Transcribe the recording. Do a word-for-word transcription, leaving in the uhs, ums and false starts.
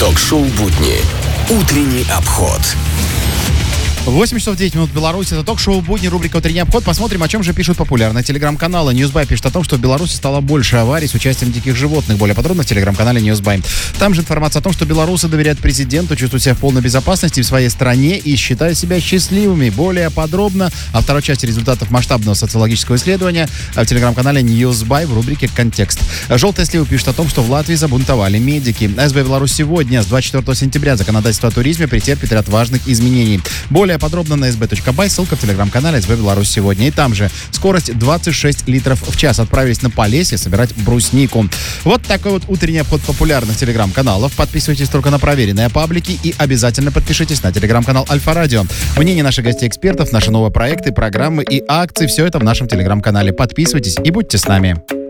Ток-шоу «Будни». Утренний обход. восемь часов девять минут в Беларуси. Это ток-шоу «Будни», рубрика «Утренний обход». Посмотрим, о чем же пишут популярные телеграм-каналы. Ньюсбай пишет о том, что в Беларуси стало больше аварий с участием диких животных. Более подробно в телеграм-канале Ньюсбай. Там же информация о том, что белорусы доверяют президенту, чувствуют себя в полной безопасности в своей стране и считают себя счастливыми. Более подробно о второй части результатов масштабного социологического исследования в телеграм-канале Ньюсбай в рубрике «Контекст». «Желтая слива» пишет о том, что в Латвии забунтовали медики. СБ Беларусь сегодня, с двадцать четвёртого сентября, законодательство о туризме претерпит ряд важных изменений. Более подробно на эс бэ точка бай, ссылка в телеграм-канале СБ Беларусь сегодня. И там же скорость двадцать шесть литров в час. Отправились на Полесье собирать бруснику. Вот такой вот утренний обход популярных телеграм-каналов. Подписывайтесь только на проверенные паблики и обязательно подпишитесь на телеграм-канал Альфа-Радио. Мнение наших гостей-экспертов, наши новые проекты, программы и акции — все это в нашем телеграм-канале. Подписывайтесь и будьте с нами.